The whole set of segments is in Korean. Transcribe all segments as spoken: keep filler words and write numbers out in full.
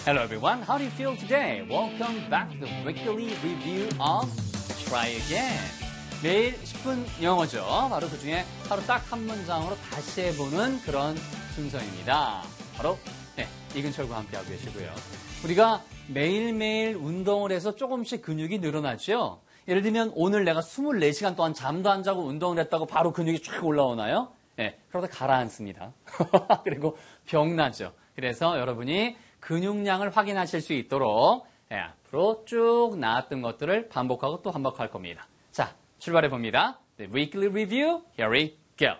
Hello everyone, how do you feel today? Welcome back to the weekly review of Try Again. 매일 십 분 영어죠. 바로 그 중에 하루 딱 한 문장으로 다시 해보는 그런 순서입니다. 바로 네, 이근철과 함께하고 계시고요. 우리가 매일매일 운동을 해서 조금씩 근육이 늘어나죠. 예를 들면 오늘 내가 이십사 시간 동안 잠도 안 자고 운동을 했다고 바로 근육이 쫙 올라오나요? 네, 그러다 가라앉습니다. 그리고 병나죠. 그래서 여러분이 근육량을 확인하실 수 있도록 네, 앞으로 쭉 나왔던 것들을 반복하고 또 반복할 겁니다. 자, 출발해 봅니다. The weekly review, here we go.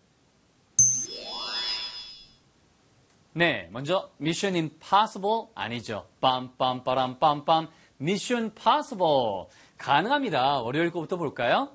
네, 먼저 Mission Impossible 아니죠. 빰빰빠람빰빰 Mission Possible 가능합니다. 월요일 거부터 볼까요?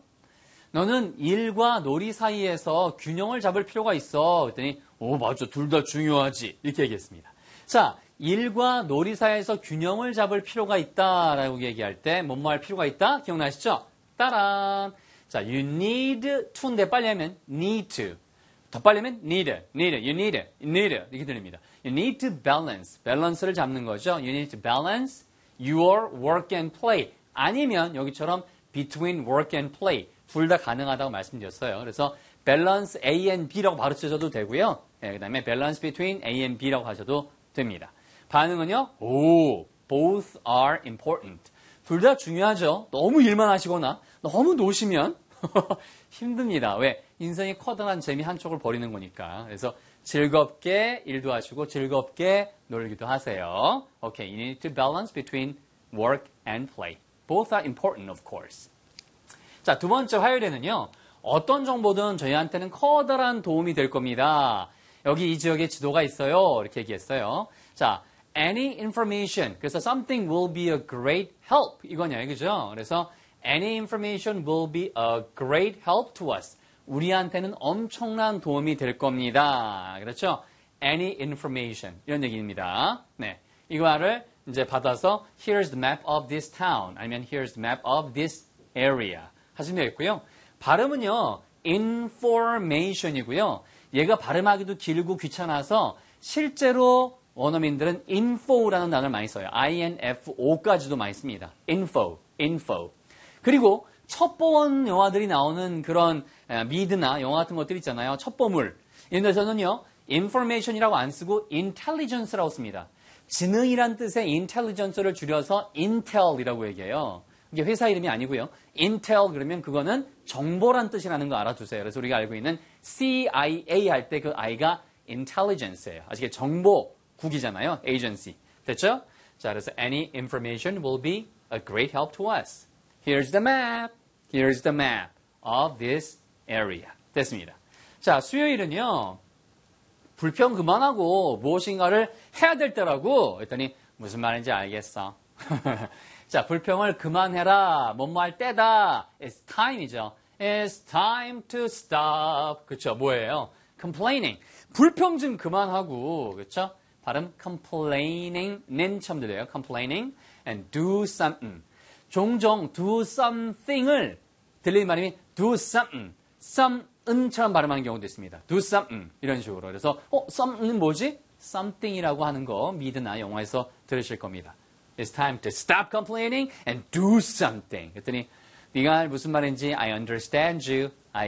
너는 일과 놀이 사이에서 균형을 잡을 필요가 있어. 그랬더니 오 맞아, 둘 다 중요하지. 이렇게 얘기했습니다. 자, 일과 놀이 사이에서 균형을 잡을 필요가 있다라고 얘기할 때 뭐뭐 할 필요가 있다? 기억나시죠? 따란. 자, you need to인데 빨리 하면 need to. 더 빨리 하면 need, need, you need, need 이렇게 들립니다. You need to balance, 밸런스를 잡는 거죠. You need to balance your work and play. 아니면 여기처럼 between work and play. 둘 다 가능하다고 말씀드렸어요. 그래서 balance A and B라고 바로 쓰셔도 되고요. 네, 그 다음에 balance between A and B라고 하셔도 됩니다. 반응은요? 오, both are important. 둘 다 중요하죠. 너무 일만 하시거나 너무 노시면 힘듭니다. 왜? 인생이 커다란 재미 한쪽을 버리는 거니까. 그래서 즐겁게 일도 하시고 즐겁게 놀기도 하세요. Okay, you need to balance between work and play. Both are important, of course. 자, 두 번째 화요일에는요. 어떤 정보든 저희한테는 커다란 도움이 될 겁니다. 여기 이 지역에 지도가 있어요. 이렇게 얘기했어요. 자, any information. 그래서 something will be a great help. 이거냐, 그죠? 그래서 any information will be a great help to us. 우리한테는 엄청난 도움이 될 겁니다. 그렇죠? any information. 이런 얘기입니다. 네. 이거를 이제 받아서 here's the map of this town. 아니면 here's the map of this area. 하시면 되겠고요. 발음은요. information이고요. 얘가 발음하기도 길고 귀찮아서 실제로 원어민들은 info라는 단어를 많이 써요. I-N-F-O까지도 많이 씁니다. info, info. 그리고 첩보원 영화들이 나오는 그런 미드나 영화 같은 것들 있잖아요. 첩보물. 이런 데서는요. information이라고 안 쓰고 intelligence라고 씁니다. 지능이란 뜻의 intelligence를 줄여서 intel이라고 얘기해요. 이게 회사 이름이 아니고요. intel 그러면 그거는 정보란 뜻이라는 거 알아두세요. 그래서 우리가 알고 있는 씨아이에이 할 때 그 I가 intelligence예요. 아시겠죠? 정보국이잖아요. agency. 됐죠? 자, 그래서 any information will be a great help to us. Here's the map. Here's the map of this area. 됐습니다. 자, 수요일은요. 불평 그만하고 무엇인가를 해야 될 때라고 했더니 무슨 말인지 알겠어. 자, 불평을 그만해라. 뭐뭐 할 때다. It's time이죠. It's time to stop. 그렇죠? 뭐예요? Complaining. 불평 좀 그만하고, 그렇죠? 발음 complaining,는 처음 들려요. Complaining and do something. 종종 do something을 들리는 발음이 do something, some은처럼 발음하는 경우도 있습니다. do something 이런 식으로. 그래서 어, some는 뭐지? something이라고 하는 거 미드나 영화에서 들으실 겁니다. It's time to stop complaining and do something. 그랬더니 네가 무슨 말인지 I understand you, I